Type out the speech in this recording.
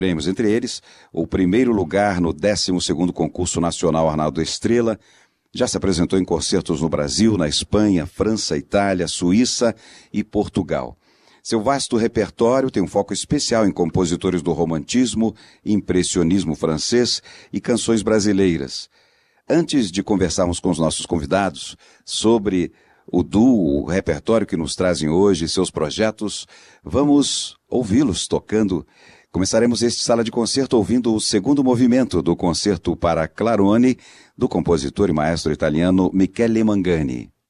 prêmios, entre eles o primeiro lugar no 12º Concurso Nacional Arnaldo Estrela. Já se apresentou em concertos no Brasil, na Espanha, França, Itália, Suíça e Portugal. Seu vasto repertório tem um foco especial em compositores do romantismo, impressionismo francês e canções brasileiras. Antes de conversarmos com os nossos convidados sobre o duo, o repertório que nos trazem hoje e seus projetos, vamos ouvi-los tocando. Começaremos este Sala de Concerto ouvindo o segundo movimento do Concerto para Clarone, do compositor e maestro italiano Michele Mangani.